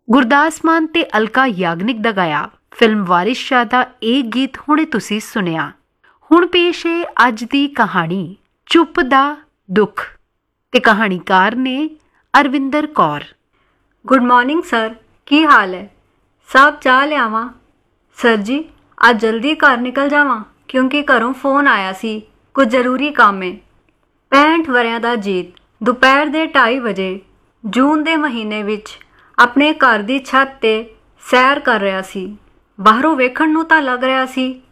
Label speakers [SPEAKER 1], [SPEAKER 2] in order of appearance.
[SPEAKER 1] ਗੁਰਦਾਸ ਮਾਨ ਤੇ ਅਲਕਾ ਯਾਗਨਿਕ ਦਾ ਗਾਇਆ ਫਿਲਮ ਵਾਰਿਸ ਸ਼ਾਹ ਦਾ ਇਹ ਗੀਤ ਹੁਣੇ ਤੁਸੀਂ ਸੁਣਿਆ। ਹੁਣ ਪੇਸ਼ ਹੈ ਅੱਜ ਦੀ ਕਹਾਣੀ ਚੁੱਪ ਦਾ ਦੁੱਖ ਤੇ ਕਹਾਣੀਕਾਰ ਨੇ Arvinder Kaur.
[SPEAKER 2] Good morning sir, ਕੀ ਹਾਲ ਹੈ? ਸਾਹਿਬ ਚਾਹ ਲਿਆਵਾਂ? ਸਰ ਜੀ ਅੱਜ ਜਲਦੀ ਘਰ ਨਿਕਲ ਜਾਵਾਂ ਕਿਉਂਕਿ ਘਰੋਂ ਫੋਨ ਆਇਆ ਸੀ, ਕੁਝ ਜ਼ਰੂਰੀ ਕੰਮ ਹੈ। 65 ਵਰਿਆਂ ਦਾ ਜੀਤ ਦੁਪਹਿਰ ਦੇ 2:30 ਵਜੇ ਜੂਨ ਦੇ ਮਹੀਨੇ ਵਿੱਚ ਆਪਣੇ ਘਰ ਦੀ ਛੱਤ 'ਤੇ ਸੈਰ ਕਰ ਰਿਹਾ ਸੀ। ਬਾਹਰੋਂ ਵੇਖਣ ਨੂੰ ਤਾਂ ਲੱਗ ਰਿਹਾ ਸੀ